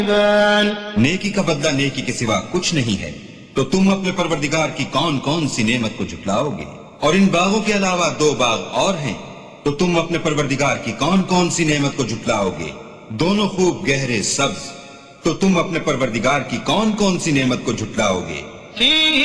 नेकी का बदला नेकी के सिवा कुछ नहीं है, तो तुम अपने परवरदिगार की कौन कौन सी नेमत को झुटलाओगे? और इन बागों के अलावा 2 बाग और हैं, तो तुम अपने परवरदिगार की कौन कौन सी नेमत को झुटलाओगे? दोनों खूब गहरे सब्ज, तो तुम अपने परवरदिगार की कौन कौन सी नेमत को झुटलाओगे?